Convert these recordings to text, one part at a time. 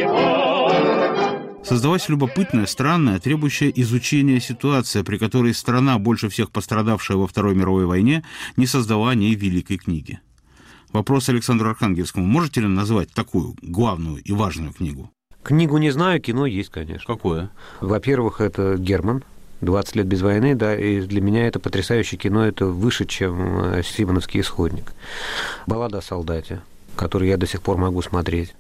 Создалась любопытная, странная, требующая изучения ситуация, при которой страна, больше всех пострадавшая во Второй мировой войне, не создала о ней великой книги. Вопрос Александру Архангельскому. Можете ли назвать такую главную и важную книгу? Книгу не знаю, кино есть, конечно. Какое? Во-первых, это «Герман». 20 лет без войны, да, и для меня это потрясающее кино, это выше, чем «Симоновский исходник». «Баллада о солдате», который я до сих пор могу смотреть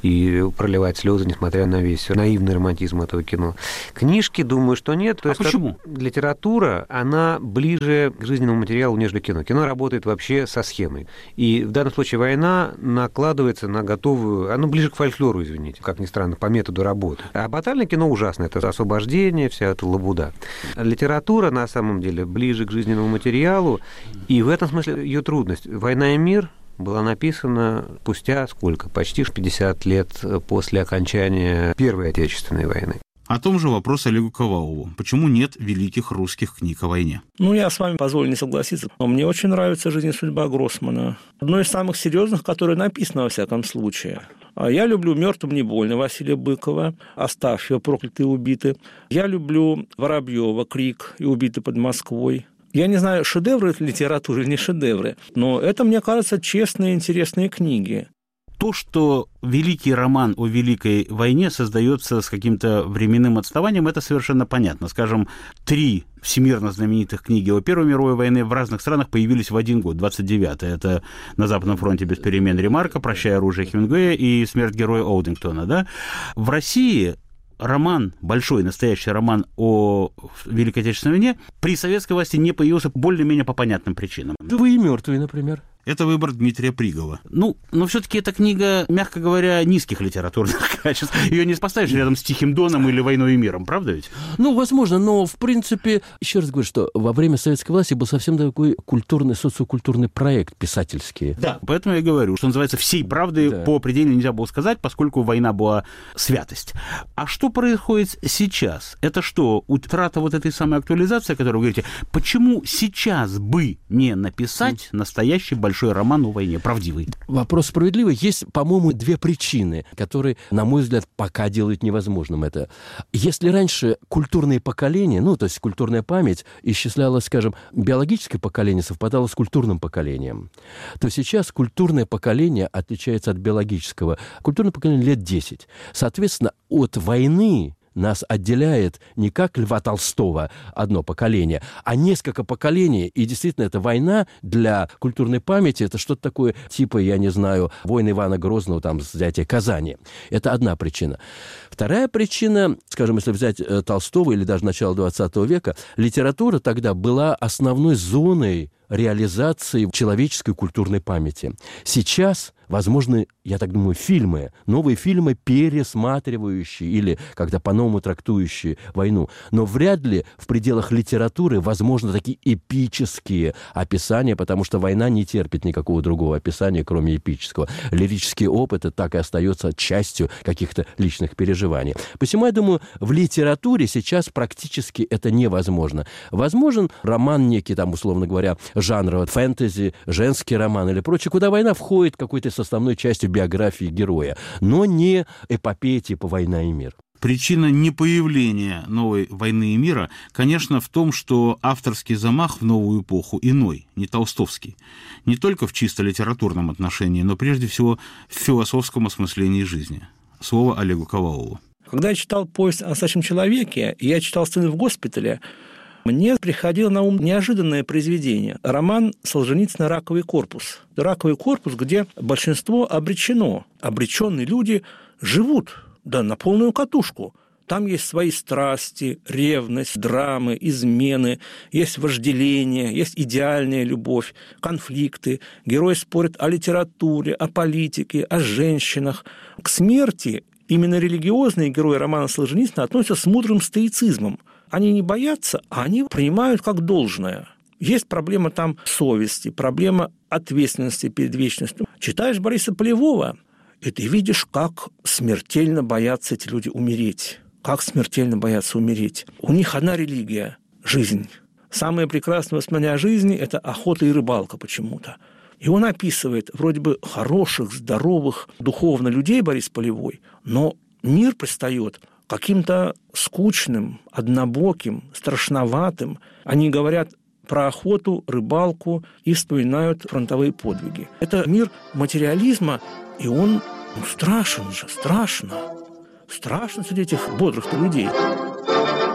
и проливать слезы, несмотря на весь наивный романтизм этого кино. Книжки, думаю, что нет. То есть почему? Литература, она ближе к жизненному материалу, нежели кино. Кино работает вообще со схемой. И в данном случае война накладывается на готовую... Оно ближе к фольклору, извините, как ни странно, по методу работы. А батальное кино ужасно. Это освобождение, вся эта лабуда. Литература, на самом деле, ближе к жизненному материалу. И в этом смысле ее трудность. «Война и мир» была написана спустя сколько? Почти 50 лет после окончания Первой Отечественной войны. О том же вопрос Олегу Ковалову. Почему нет великих русских книг о войне? Я с вами позволю не согласиться. Но мне очень нравится «Жизнь и судьба» Гроссмана. Одно из самых серьезных, которое написано во всяком случае. Я люблю «Мертвым не больно» Василия Быкова, Астафьева «Проклятые и убиты». Я люблю Воробьева «Крик» и «Убиты под Москвой». Я не знаю, шедевры литературы или не шедевры, но это, мне кажется, честные, интересные книги. То, что великий роман о Великой войне создается с каким-то временным отставанием, это совершенно понятно. Скажем, 3 всемирно знаменитых книги о Первой мировой войне в разных странах появились в один год, 29-й. Это «На Западном фронте без перемен» Ремарка, «Прощай оружие» Хемингуэя и «Смерть героя» Оудингтона. Да? В России роман, большой настоящий роман о Великой Отечественной войне при советской власти не появился более-менее по понятным причинам. «Живые и мертвые», например. Это выбор Дмитрия Пригова. Но все-таки эта книга, мягко говоря, низких литературных качеств. Ее не поставишь рядом с «Тихим доном» или «Войной и миром», правда ведь? Возможно, но, в принципе, еще раз говорю, что во время советской власти был совсем такой культурный, социокультурный проект писательский. Да, поэтому я говорю, что называется, всей правды по определению нельзя было сказать, поскольку война была святость. А что происходит сейчас? Это что, утрата вот этой самой актуализации, о которой вы говорите? Почему сейчас бы не написать настоящий большой роман о войне, правдивый? Вопрос справедливый. Есть, по-моему, 2 причины, которые, на мой взгляд, пока делают невозможным это. Если раньше культурные поколения, то есть культурная память исчислялась, скажем, биологическое поколение совпадало с культурным поколением, то сейчас культурное поколение отличается от биологического. Культурное поколение лет 10. Соответственно, от войны нас отделяет не как Льва Толстого одно поколение, а несколько поколений. И действительно, эта война для культурной памяти, это что-то такое, типа, я не знаю, войны Ивана Грозного, взятие Казани. Это одна причина. Вторая причина, скажем, если взять Толстого или даже начало 20 века, литература тогда была основной зоной реализации человеческой культурной памяти. Сейчас, возможно, я так думаю, новые фильмы, пересматривающие или когда по-новому трактующие войну. Но вряд ли в пределах литературы возможны такие эпические описания, потому что война не терпит никакого другого описания, кроме эпического. Лирический опыт так и остается частью каких-то личных переживаний. Посему, я думаю, в литературе сейчас практически это невозможно. Возможен роман некий, условно говоря, жанра фэнтези, женский роман или прочее, куда война входит какой-то составной частью биографии героя, но не эпопея типа «Война и мир». Причина непоявления новой «Войны и мира», конечно, в том, что авторский замах в новую эпоху иной, не толстовский. Не только в чисто литературном отношении, но прежде всего в философском осмыслении жизни. Слово Олегу Ковалову. Когда я читал «Повесть о настоящем человеке», и я читал «Сцены в госпитале», мне приходило на ум неожиданное произведение. Роман Солженицына «Раковый корпус». «Раковый корпус», где большинство обречено. Обреченные люди живут, на полную катушку. Там есть свои страсти, ревность, драмы, измены, есть вожделение, есть идеальная любовь, конфликты. Герои спорят о литературе, о политике, о женщинах. К смерти именно религиозные герои романа Солженицына относятся с мудрым стоицизмом. Они не боятся, а они принимают как должное. Есть проблема там совести, проблема ответственности перед вечностью. Читаешь Бориса Полевого, и ты видишь, как смертельно боятся эти люди умереть. Как смертельно боятся умереть. У них одна религия – жизнь. Самое прекрасное воспоминание о жизни – это охота и рыбалка почему-то. И он описывает вроде бы хороших, здоровых, духовно людей, Борис Полевой, но мир предстает каким-то скучным, однобоким, страшноватым. Они говорят про охоту, рыбалку и вспоминают фронтовые подвиги. Это мир материализма, и он страшен же, страшно. Страшно среди этих бодрых людей.